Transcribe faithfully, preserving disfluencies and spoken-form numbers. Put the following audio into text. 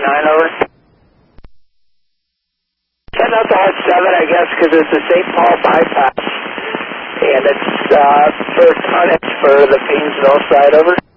nine, over. Setting up to Hut seven, I guess, because it's the Saint Paul bypass. And it's uh, for tonnage for the Painesville side, over.